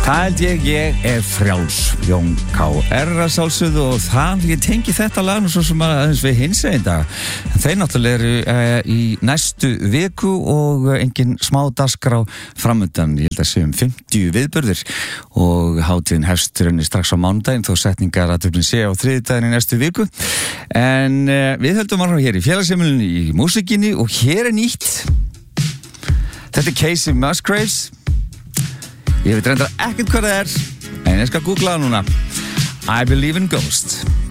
Það held ég frjáls Jón K.R. að sjálfsögðu og það ég tengi þetta lag nú svo sem aðeins við hinsegin dag. Þeir náttúrulega eru í næstu viku og engin smá dagskrá framundan. Ég held að séum 50 viðburðir og hátíðin hefst raunni strax á mánudaginn þó setningar að töflin sé á þriðjudaginn í næstu viku. En við höldum áfram hér í félagsheimilinu í músikinni og hér nýtt. Þetta Casey Musgraves. Ég veit reyndar ekkert hvað það en ég skal googla það núna. I Believe in Ghosts.